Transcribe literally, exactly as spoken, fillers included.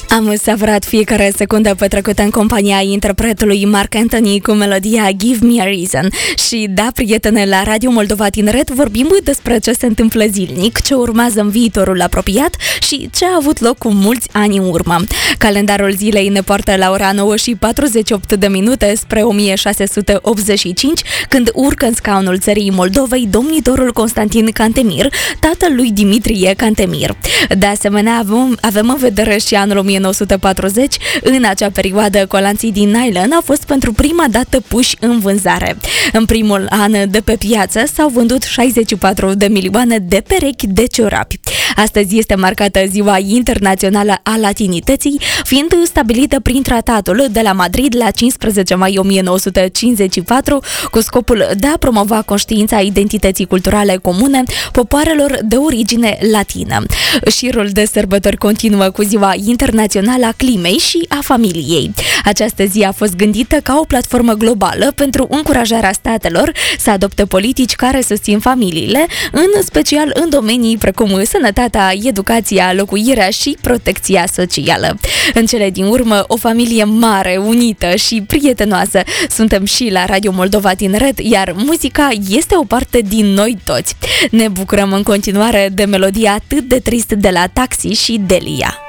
Am savurat fiecare secundă petrecută în compania interpretului Marc Anthony cu melodia Give Me a Reason. Și da, prietene, la Radio Moldova Tineret vorbim despre ce se întâmplă zilnic, ce urmează în viitorul apropiat și ce a avut loc cu mulți ani în urmă. Calendarul zilei ne poartă la ora nouă și patruzeci și opt de minute spre o mie șase sute optzeci și cinci, când urcă în scaunul țării Moldovei domnitorul Constantin Cantemir, tatăl lui Dimitrie Cantemir. De asemenea, avem, avem în vedere și anul o mie nouă sute patruzeci. În acea perioadă, colanții din nylon au fost pentru prima dată puși în vânzare. În primul an de pe piață s-au vândut șaizeci și patru de milioane de perechi de ciorapi. Astăzi este marcată Ziua Internațională a Latinității, fiind stabilită prin tratatul de la Madrid la cincisprezece mai o mie nouă sute cincizeci și patru, cu scopul de a promova conștiința identității culturale comune popoarelor de origine latină. Șirul de sărbători continuă cu Ziua Internațională a Climei și a Familiei. Această zi a fost gândită ca o platformă globală pentru încurajarea statelor să adopte politici care susțin familiile, în special în domenii precum sănătatea, educația, locuirea și protecția socială. În cele din urmă, o familie mare, unită și prietenoasă suntem și la Radio Moldova Tineret, iar muzica este o parte din noi toți. Ne bucurăm în continuare de melodia atât de trist de la Taxi și Delia.